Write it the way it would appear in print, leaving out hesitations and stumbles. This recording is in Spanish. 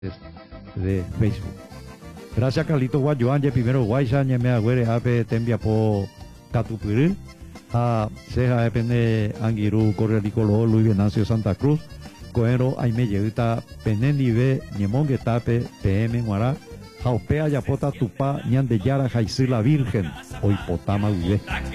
de Facebook. Gracias Carlito Guayuanje, primero Guaysa, ñeme agüere ape tembia po Catupiril, a Ceja Epene Angiru, Correlicolo, Luis Venancio Santa Cruz, Coero Aime Yeguita, Penenive, Ñemongue Tape, PM Guará, Jaupea Yapota Tupá, Ñandeyara Jaisila Virgen, hoy Potama Vive.